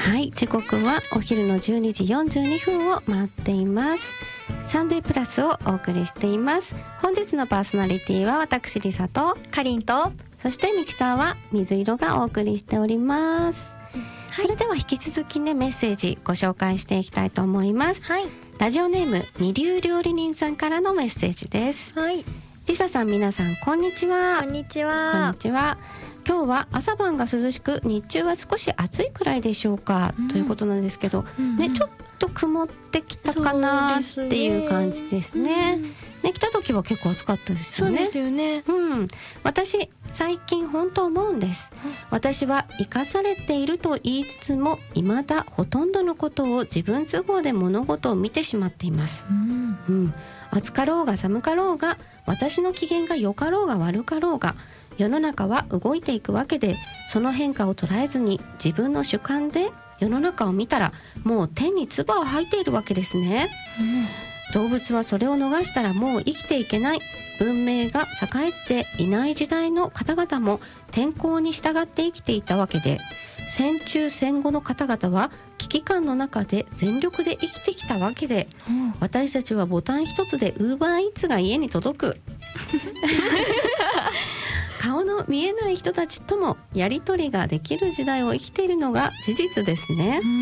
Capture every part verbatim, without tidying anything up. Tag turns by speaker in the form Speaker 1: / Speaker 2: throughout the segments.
Speaker 1: はい、時刻はお昼のじゅうにじよんじゅうにふんを回っています。サンデープラスをお送りしています。本日のパーソナリティは私リサと
Speaker 2: かりんと、
Speaker 1: そしてミキサーは水色がお送りしております、
Speaker 2: はい、
Speaker 1: それでは引き続きねメッセージご紹介していきたいと思います、
Speaker 2: はい、
Speaker 1: ラジオネーム二流料理人さんからのメッセージです。
Speaker 2: はい、
Speaker 1: リサさん、皆さんこんにちは。
Speaker 2: こんにちは。
Speaker 1: こんにちは。今日は朝晩が涼しく日中は少し暑いくらいでしょうか、うん、ということなんですけど、うんうん、ね、ちょっと曇ってきたかなっていう感じですね。うんね、来た時は結構暑かったですよね。
Speaker 2: そうですよね。
Speaker 1: うん、私最近本当思うんです。私は生かされていると言いつつも未だほとんどのことを自分都合で物事を見てしまっています、うんうん、暑かろうが寒かろうが、私の機嫌が良かろうが悪かろうが、世の中は動いていくわけで、その変化を捉えずに自分の主観で世の中を見たら、もう天に唾を吐いているわけですね、うん、動物はそれを逃したらもう生きていけない。文明が栄えていない時代の方々も天候に従って生きていたわけで、戦中戦後の方々は危機感の中で全力で生きてきたわけで、うん、私たちはボタン一つでウーバーイーツが家に届く顔の見えない人たちともやり取りができる時代を生きているのが事実ですね、うん、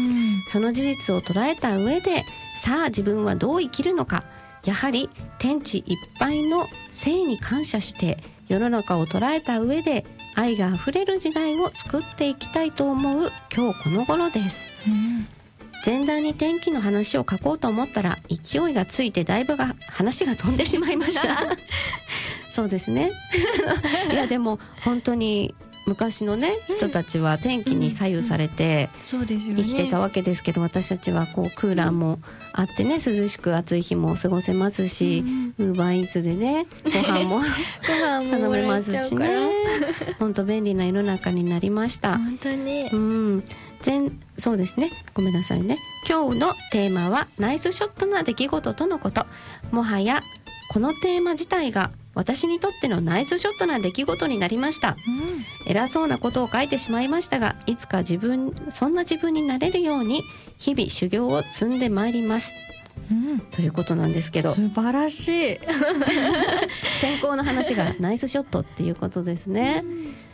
Speaker 1: その事実を捉えた上で、さあ自分はどう生きるのか。やはり天地いっぱいの生に感謝して世の中を捉えた上で愛があふれる時代を作っていきたいと思う今日この頃です、うん、前段に天気の話を書こうと思ったら勢いがついてだいぶが話が飛んでしまいましたそうですねいやでも本当に昔のね人たちは天気に左右されて生きてたわけですけど、私たちはこうクーラーもあってね、涼しく暑い日も過ごせますし、ウーバーイーツでねご飯も頼めますしね本当便利な世の中になりました。
Speaker 2: 本当に、
Speaker 1: うん、全そうですね、ごめんなさいね。今日のテーマはナイスショットな出来事とのこと。もはやこのテーマ自体が私にとってのナイスショットな出来事になりました、うん、偉そうなことを書いてしまいましたが、いつか自分そんな自分になれるように日々修行を積んでまいります、うん、ということなんですけど、
Speaker 2: 素晴らしい
Speaker 1: 天候の話がナイスショットっていうことですね、うん、